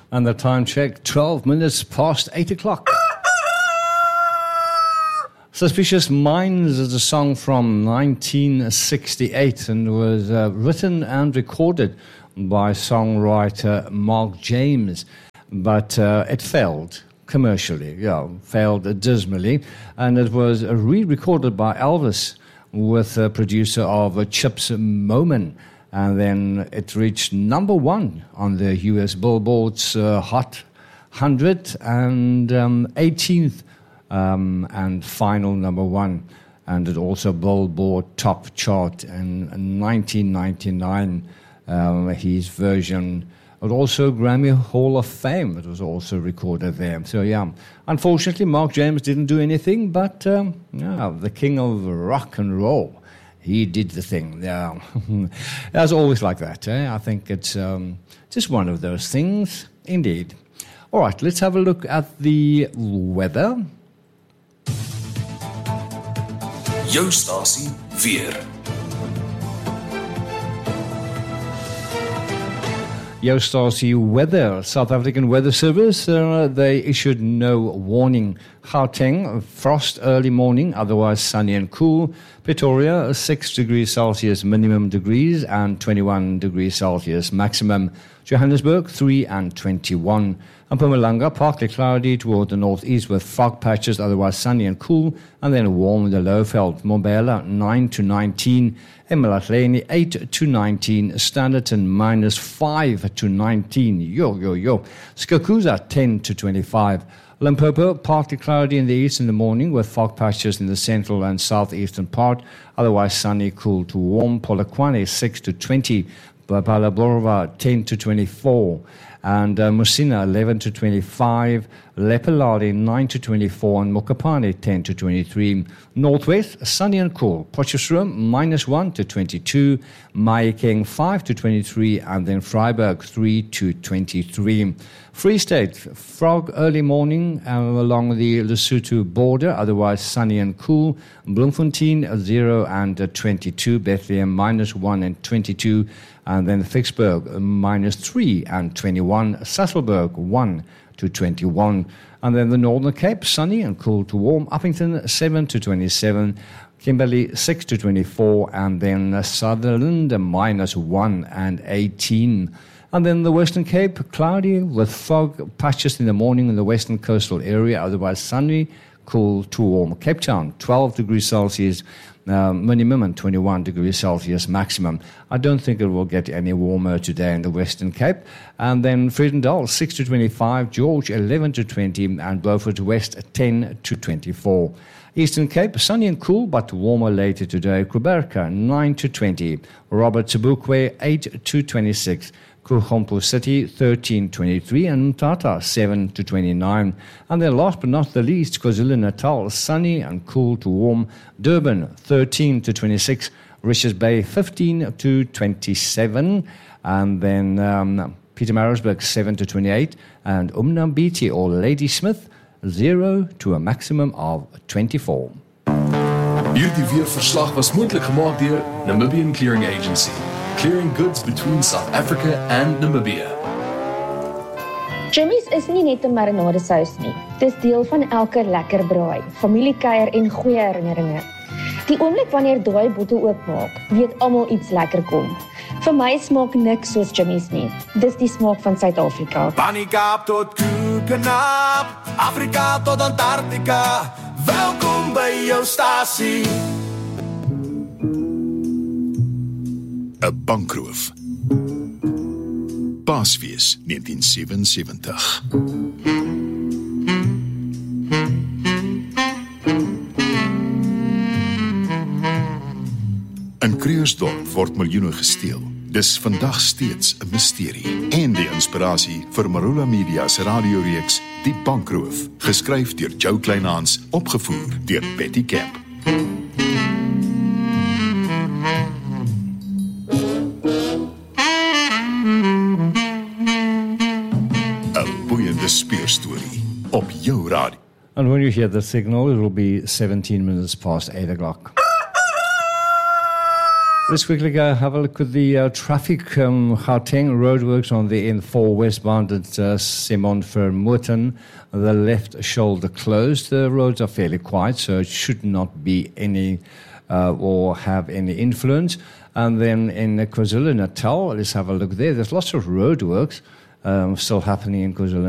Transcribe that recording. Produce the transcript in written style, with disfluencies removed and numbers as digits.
And the time check, 12 minutes past 8 o'clock. Suspicious Minds is a song from 1968 and was written and recorded by songwriter Mark James, but it failed commercially, failed dismally, and it was re-recorded by Elvis with a producer of Chips Moman, and then it reached number one on the US Billboard's Hot 100 and 18th and final number one, and it also Billboard Top Chart in 1999. His version, but also Grammy Hall of Fame. It was also recorded there. So unfortunately, Mark James didn't do anything, but the king of rock and roll, he did the thing. Yeah, it's always like that. I think it's just one of those things, indeed. All right, let's have a look at the weather. Jou stasie weer. Jou stasie weather, South African Weather Service, they issued no warning. Gauteng, frost early morning, otherwise sunny and cool. Pretoria, 6 degrees Celsius minimum degrees and 21 degrees Celsius maximum. Johannesburg, 3 and 21. Mpumalanga, partly cloudy toward the northeast with fog patches, otherwise sunny and cool, and then warm in the Lowveld. Mbombela, 9 to 19. Emalahleni, 8 to 19. Standerton, -5 to 19. Yo. Skakuza, 10 to 25. Limpopo, partly cloudy in the east in the morning with fog patches in the central and southeastern part, otherwise sunny, cool to warm. Polokwane, 6 to 20. Phalaborwa, 10 to 24. And Musina, 11 to 25. Lephalale, 9 to 24. And Mokopane, 10 to 23. Northwest, sunny and cool. Potchefstroom, -1 to 22. Mahikeng, 5 to 23. And then Freiburg, 3 to 23. Free State, fog early morning along the Lesotho border, otherwise sunny and cool. Bloemfontein, 0 and 22. Bethlehem, -1 and 22. And then Vicksburg, -3 and 21. Sasolburg, 1 to 21. And then the Northern Cape, sunny and cool to warm. Uppington, 7 to 27. Kimberley, 6 to 24. And then Sutherland, -1 and 18. And then the Western Cape, cloudy with fog patches in the morning in the western coastal area, otherwise sunny, cool to warm. Cape Town, 12 degrees Celsius minimum and 21 degrees Celsius maximum. I don't think it will get any warmer today in the Western Cape. And then Vredendal, 6 to 25. George, 11 to 20. And Beaufort West, 10 to 24. Eastern Cape, sunny and cool, but warmer later today. Kuberka, 9 to 20. Robert Sobukwe, 8 to 26. Kuchompo City, 13-23, and Mthatha, 7 to 29. And then last but not the least, KwaZulu-Natal, sunny and cool to warm. Durban, 13 to 26. Richards Bay, 15 to 27. And then Pietermaritzburg, 7 to 28. And Umnambiti, or Ladysmith, 0 to a maximum of 24. Hierdie weerverslag was moontlik gemaak deur Namibian Clearing Agency. Clearing goods between South Africa and Namibia. Jimmy's is nie net 'n marinadesous nie. Dis deel van elke lekker braai, familiekuier en goeie herinneringe. Die oomblik wanneer daai bottel oopmaak, weet almal iets lekker kom. Vir my smaak niks soos Jimmy's nie. Dis die smaak van Suid-Afrika. Pannikaap tot Koekenaap, Afrika tot Antarktika. Welkom by jou stasie. 'n bankroof. Paasfees 1977. In Krugersdorp word miljoene gesteel. Dis vandag steeds 'n misterie. En die inspirasie vir Marula Media se radioreeks Die Bankroof, geskryf deur Joe Kleinhans, opgevoer deur Betty Camp. 'n boeiende speurstorie op jou radio. And when you hear the signal, it will be 17 minutes past 8 o'clock. Let's quickly go have a look at the traffic. Gauteng roadworks on the N4 westbound at Simon Vermoeten. The left shoulder closed. The roads are fairly quiet, so it should not be any or have any influence. And then in KwaZulu-Natal, let's have a look there. There's lots of roadworks still happening in KwaZulu-Natal.